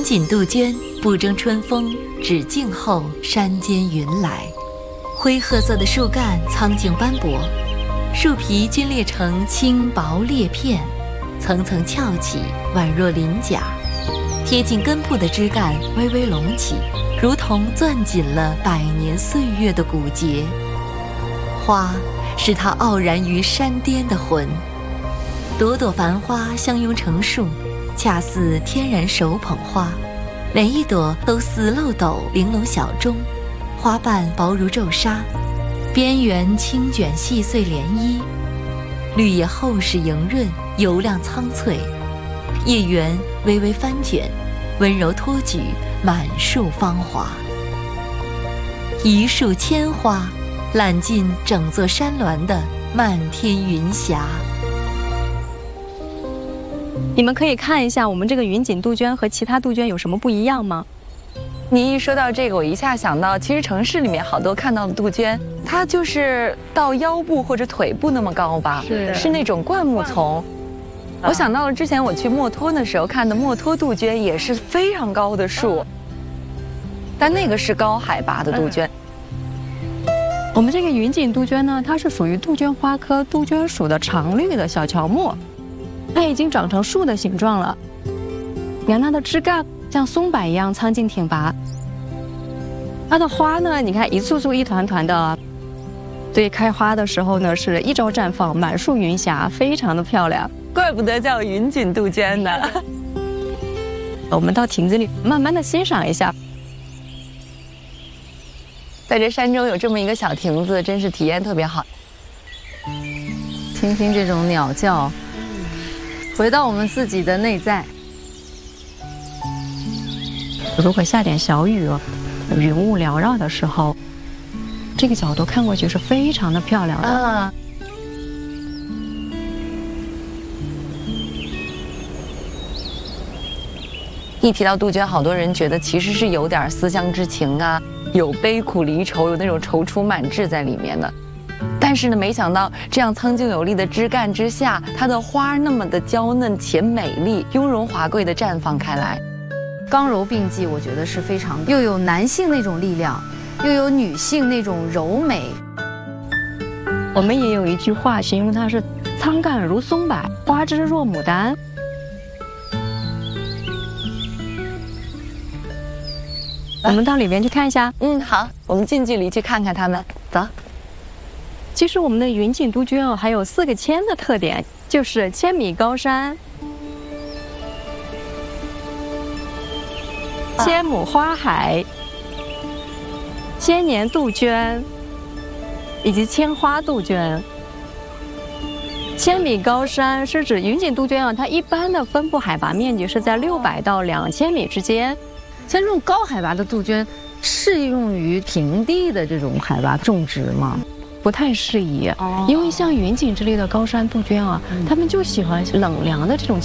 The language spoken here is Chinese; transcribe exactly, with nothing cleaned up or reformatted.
云锦杜鹃，不争春风，只静候山间云来。灰褐色的树干苍劲斑驳，树皮均裂成轻薄裂片，层层翘起，宛若鳞甲。贴近根部的枝干微微隆起，如同攥紧了百年岁月的骨节。花是它傲然于山巅的魂，朵朵繁花相拥成树，恰似天然手捧花，每一朵都似漏斗玲珑小钟，花瓣薄如皱纱，边缘轻卷细碎涟漪，绿叶厚实莹润，油亮苍翠，叶缘微微翻卷，温柔托举，满树芳华。一树千花，揽尽整座山峦的漫天云霞。 你们可以看一下我们这个云锦杜鹃和其他杜鹃有什么不一样吗？ 您一说到这个，我一下想到，其实城市里面好多看到的杜鹃，它就是到腰部或者腿部那么高吧， 是是那种灌木丛。我想到了之前我去墨脱的时候看的墨脱杜鹃，也是非常高的树，但那个是高海拔的杜鹃。 我们这个云锦杜鹃呢，它是属于杜鹃花科杜鹃属的常绿的小乔木，它已经长成树的形状了。你看它的枝干像松柏一样苍劲挺拔，它的花呢，你看一簇簇一团团的，对，开花的时候呢是一朝绽放，满树云霞，非常的漂亮。 怪不得叫云锦杜鹃呢。 我们到亭子里慢慢的欣赏一下。 在这山中有这么一个小亭子，真是体验特别好。 听听这种鸟叫，回到我们自己的内在。 如果下点小雨，云雾缭绕的时候，这个角度看过去是非常的漂亮的。 啊，一提到杜鹃，好多人觉得其实是有点思乡之情啊，有悲苦离愁，有那种踌躇满志在里面的。但是呢，没想到这样苍劲有力的枝干之下，它的花那么的娇嫩且美丽，雍容华贵地绽放开来。 刚柔并济，我觉得是非常，又有男性那种力量，又有女性那种柔美。 我们也有一句话形容它是苍干如松柏，花枝若牡丹。我们到里面去看一下。 嗯，好，我们近距离去看看它们，走。 其实我们的云锦杜鹃哦，还有四个千的特点，就是千米高山、千亩花海、千年杜鹃以及千花杜鹃。千米高山是指云锦杜鹃啊，它一般的分布海拔面积是在六百到两千米之间。 像这种高海拔的杜鹃，适用于平地的这种海拔种植吗？ 不太适宜，因为像云锦之类的高山杜鹃啊，它们就喜欢冷凉的这种